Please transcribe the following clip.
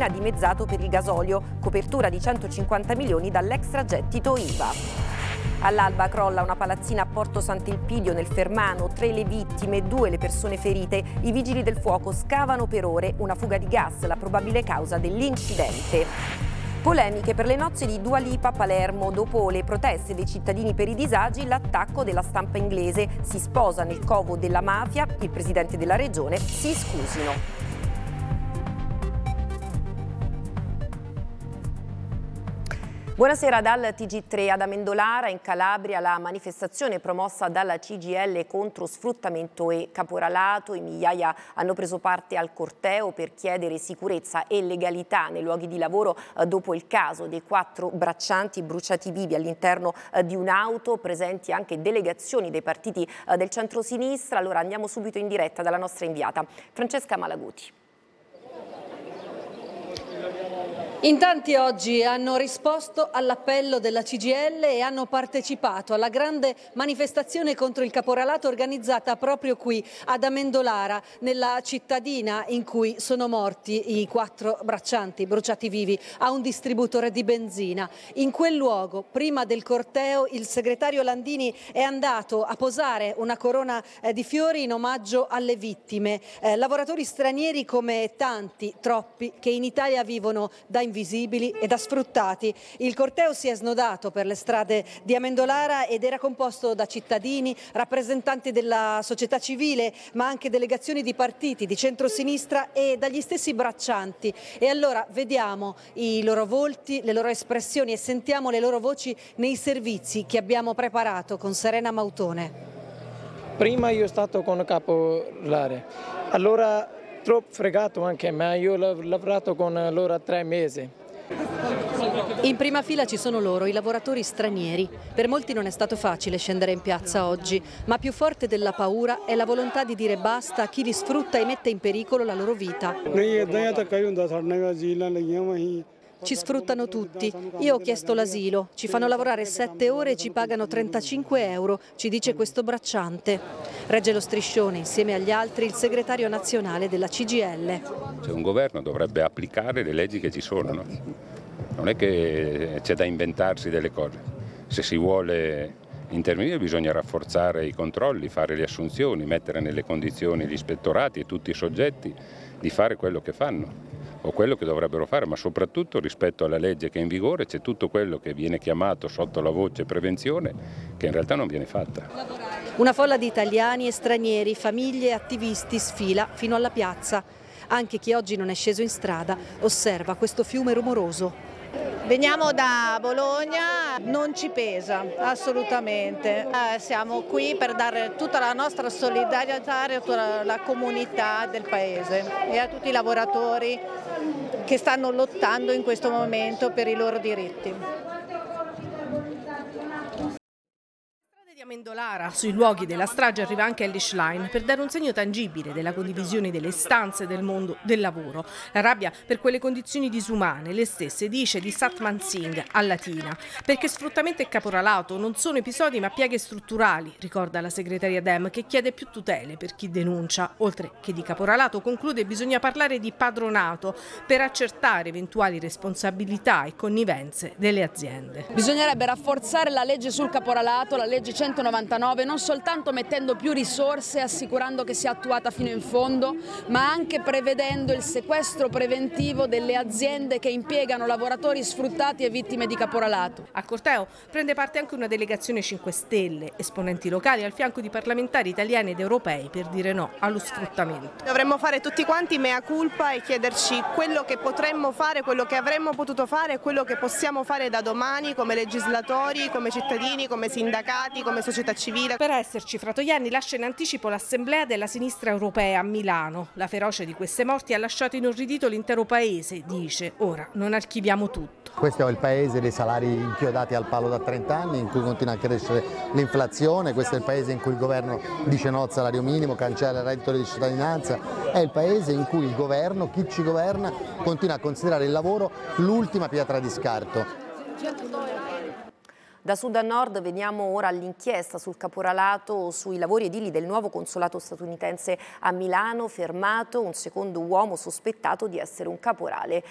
benzina dimezzato per il gasolio, copertura di 150 milioni dall'extragettito IVA. All'alba crolla una palazzina a Porto Sant'Elpidio nel Fermano, 3 le vittime, 2 le persone ferite. I vigili del fuoco scavano per ore, una fuga di gas, la probabile causa dell'incidente. Polemiche per le nozze di Dua Lipa a Palermo. Dopo le proteste dei cittadini per i disagi, l'attacco della stampa inglese. Si sposa nel covo della mafia, il presidente della regione si scusino. Buonasera dal TG3 ad Amendolara, in Calabria, la manifestazione promossa dalla CGIL contro sfruttamento e caporalato. I migliaia hanno preso parte al corteo per chiedere sicurezza e legalità nei luoghi di lavoro dopo il caso dei 4 braccianti bruciati vivi all'interno di un'auto, presenti anche delegazioni dei partiti del centro-sinistra. Allora andiamo subito in diretta dalla nostra inviata Francesca Malaguti. In tanti oggi hanno risposto all'appello della CGIL e hanno partecipato alla grande manifestazione contro il caporalato organizzata proprio qui ad Amendolara, nella cittadina in cui sono morti i 4 braccianti bruciati vivi a un distributore di benzina. In quel luogo, prima del corteo, il segretario Landini è andato a posare una corona di fiori in omaggio alle vittime, lavoratori stranieri come tanti, troppi, che in Italia vivono da invisibili e da sfruttati. Il corteo si è snodato per le strade di Amendolara ed era composto da cittadini, rappresentanti della società civile, ma anche delegazioni di partiti di centrosinistra e dagli stessi braccianti. E allora vediamo i loro volti, le loro espressioni e sentiamo le loro voci nei servizi che abbiamo preparato con Serena Mautone. Prima io stato con caporale, allora troppo fregato anche me, io ho lavorato con loro 3 mesi. In prima fila ci sono loro, i lavoratori stranieri. Per molti non è stato facile scendere in piazza oggi, ma più forte della paura è la volontà di dire basta a chi li sfrutta e mette in pericolo la loro vita. Ci sfruttano tutti. Io ho chiesto l'asilo, ci fanno lavorare 7 ore e ci pagano 35 euro, ci dice questo bracciante. Regge lo striscione insieme agli altri il segretario nazionale della CGIL. Cioè, un governo dovrebbe applicare le leggi che ci sono, no? Non è che c'è da inventarsi delle cose. Se si vuole intervenire bisogna rafforzare i controlli, fare le assunzioni, mettere nelle condizioni gli ispettorati e tutti i soggetti di fare quello che fanno o quello che dovrebbero fare, ma soprattutto rispetto alla legge che è in vigore c'è tutto quello che viene chiamato sotto la voce prevenzione che in realtà non viene fatta. Una folla di italiani e stranieri, famiglie e attivisti sfila fino alla piazza. Anche chi oggi non è sceso in strada osserva questo fiume rumoroso. Veniamo da Bologna, non ci pesa assolutamente, siamo qui per dare tutta la nostra solidarietà a tutta la comunità del paese e a tutti i lavoratori che stanno lottando in questo momento per i loro diritti. Amendolara, sui luoghi della strage arriva anche Elly Schlein per dare un segno tangibile della condivisione delle istanze del mondo del lavoro. La rabbia per quelle condizioni disumane, le stesse dice di Satman Singh a Latina, perché sfruttamento e caporalato non sono episodi ma piaghe strutturali, ricorda la segretaria Dem, che chiede più tutele per chi denuncia. Oltre che di caporalato, conclude, bisogna parlare di padronato per accertare eventuali responsabilità e connivenze delle aziende. Bisognerebbe rafforzare la legge sul caporalato, la legge 199, non soltanto mettendo più risorse e assicurando che sia attuata fino in fondo, ma anche prevedendo il sequestro preventivo delle aziende che impiegano lavoratori sfruttati e vittime di caporalato. Al corteo prende parte anche una delegazione 5 Stelle, esponenti locali al fianco di parlamentari italiani ed europei per dire no allo sfruttamento. Dovremmo fare tutti quanti mea culpa e chiederci quello che potremmo fare, quello che avremmo potuto fare e quello che possiamo fare da domani come legislatori, come cittadini, come sindacati, come società civile. Per esserci, Fratoianni lascia in anticipo l'assemblea della sinistra europea a Milano. La ferocia di queste morti ha lasciato inorridito l'intero paese, dice. Ora non archiviamo tutto. Questo è il paese dei salari inchiodati al palo da 30 anni, in cui continua a crescere l'inflazione. Questo è il paese in cui il governo dice no al salario minimo, cancella il reddito di cittadinanza. È il paese in cui il governo, chi ci governa, continua a considerare il lavoro l'ultima pietra di scarto. Da sud a nord veniamo ora all'inchiesta sul caporalato sui lavori edili del nuovo consolato statunitense a Milano, fermato un secondo uomo sospettato di essere un caporale.